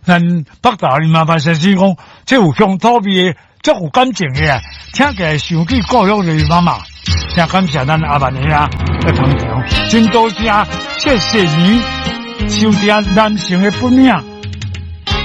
咱北大林麻烦先生讲，这有乡土味的，这有感情的啊，听起来想起故乡的妈妈。真感谢咱阿万的啊的捧场，真多谢，谢谢你收听男性的本命。